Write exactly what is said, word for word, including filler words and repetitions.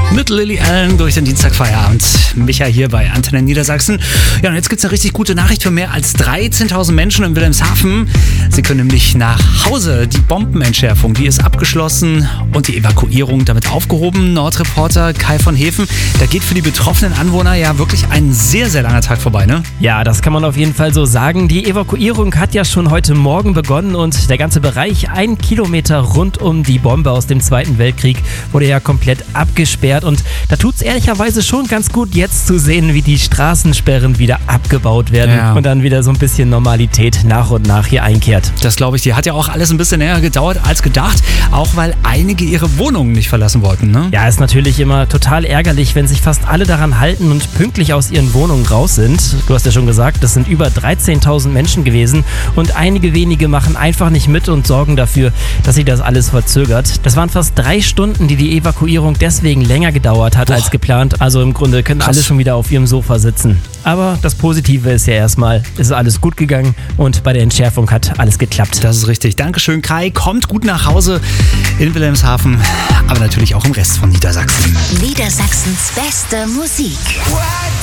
mit Lily Allen durch den Dienstagfeierabend. Micha hier bei Antenne Niedersachsen. Ja, und jetzt gibt es eine richtig gute Nachricht für mehr als dreizehntausend Menschen in Wilhelmshaven. Sie können nämlich nach Hause. Die Bombenentschärfung, die ist abgeschlossen und die Evakuierung damit aufgehoben. Nordreporter Kai von Hefen, da geht für die betroffenen Anwohner ja wirklich ein sehr, sehr langer Tag vorbei, ne? Ja, das kann man auf jeden Fall so sagen. Die Evakuierung hat ja schon heute Morgen begonnen und der ganze Bereich, ein Kilometer rund um die Bombe aus dem Zweiten Weltkrieg, wurde ja komplett abgesperrt. Und da tut es ehrlicherweise schon ganz gut, jetzt zu sehen, wie die Straßensperren wieder abgebaut werden ja. und dann wieder so ein bisschen Normalität nach und nach hier einkehrt. Das glaube ich, die hat ja auch alles ein bisschen länger gedauert als gedacht, auch weil einige ihre Wohnungen nicht verlassen wollten, ne? Ja, ist natürlich immer total ärgerlich, wenn sich fast alle daran halten und pünktlich aus ihren Wohnungen raus sind. Du hast ja schon gesagt, das sind über dreizehntausend Menschen gewesen und einige wenige machen einfach nicht mit und sorgen dafür, dass sich das alles verzögert. Das waren fast drei Stunden, die die Evakuierung deswegen länger gedauert hat Boah. als geplant. Also im Grunde können alle schon wieder auf ihrem Sofa sitzen. Aber das Positive ist ja erstmal, es ist alles gut gegangen und bei der Entschärfung hat alles geklappt. Das ist richtig. Dankeschön, Kai. Kommt gut nach Hause in Wilhelmshaven, aber natürlich auch im Rest von Niedersachsen. Niedersachsens beste Musik.